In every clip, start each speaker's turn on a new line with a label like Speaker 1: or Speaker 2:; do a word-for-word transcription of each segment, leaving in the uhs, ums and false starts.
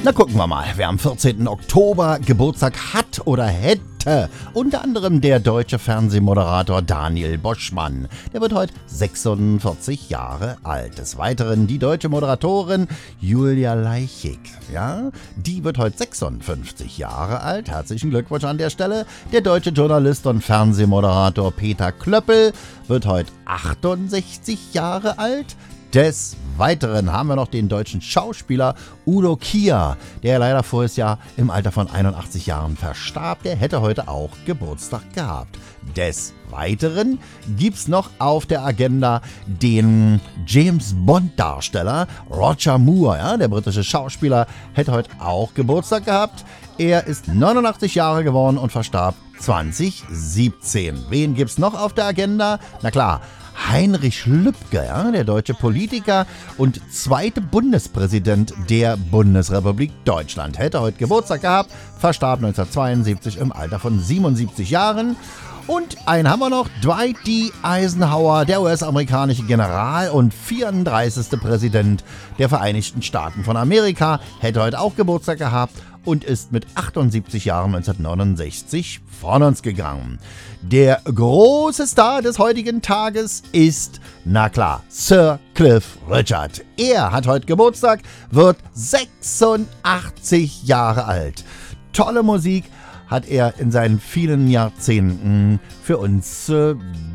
Speaker 1: Na, gucken wir mal, wer am vierzehnten Oktober Geburtstag hat oder hätte. Unter anderem der deutsche Fernsehmoderator Daniel Boschmann. Der wird heute sechsundvierzig Jahre alt. Des Weiteren die deutsche Moderatorin Julia Leichig. Ja, die wird heute sechsundfünfzig Jahre alt. Herzlichen Glückwunsch an der Stelle. Der deutsche Journalist und Fernsehmoderator Peter Klöppel wird heute achtundsechzig Jahre alt. Des Weiteren haben wir noch den deutschen Schauspieler Udo Kier, der leider voriges Jahr im Alter von einundachtzig Jahren verstarb. Der hätte heute auch Geburtstag gehabt. Des Weiteren gibt's noch auf der Agenda den James-Bond-Darsteller Roger Moore. Ja, der britische Schauspieler hätte heute auch Geburtstag gehabt. Er ist neunundachtzig Jahre geworden und verstarb zwanzig siebzehn. Wen gibt's noch auf der Agenda? Na klar, Heinrich Lübke, ja, der deutsche Politiker und zweite Bundespräsident der Bundesrepublik Deutschland. Hätte heute Geburtstag gehabt, verstarb neunzehnhundertzweiundsiebzig im Alter von siebenundsiebzig Jahren. Und einen haben wir noch, Dwight D. Eisenhower, der U S-amerikanische General und vierunddreißigste Präsident der Vereinigten Staaten von Amerika, hätte heute auch Geburtstag gehabt und ist mit achtundsiebzig Jahren neunzehnhundertneunundsechzig von uns gegangen. Der große Star des heutigen Tages ist, na klar, Sir Cliff Richard. Er hat heute Geburtstag, wird sechsundachtzig Jahre alt. Tolle Musik hat er in seinen vielen Jahrzehnten für uns äh,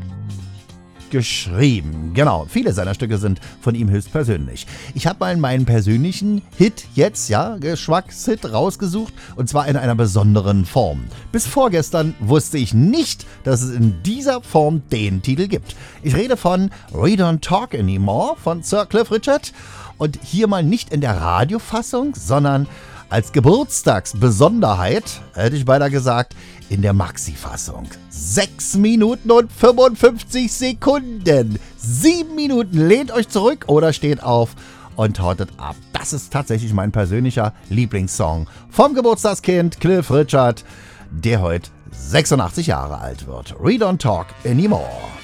Speaker 1: geschrieben. Genau, viele seiner Stücke sind von ihm höchstpersönlich. Ich habe mal meinen persönlichen Hit jetzt, ja, Geschmackshit rausgesucht und zwar in einer besonderen Form. Bis vorgestern wusste ich nicht, dass es in dieser Form den Titel gibt. Ich rede von We Don't Talk Anymore von Sir Cliff Richard und hier mal nicht in der Radiofassung, sondern als Geburtstagsbesonderheit, hätte ich beinahe gesagt, in der Maxi-Fassung. sechs Minuten und fünfundfünfzig Sekunden. sieben Minuten. Lehnt euch zurück oder steht auf und hortet ab. Das ist tatsächlich mein persönlicher Lieblingssong vom Geburtstagskind Cliff Richard, der heute sechsundachtzig Jahre alt wird. We Don't Talk Anymore.